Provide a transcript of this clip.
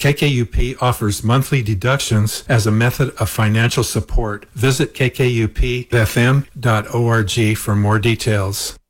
KKUP offers monthly deductions as a method of financial support. Visit kkupfm.org for more details.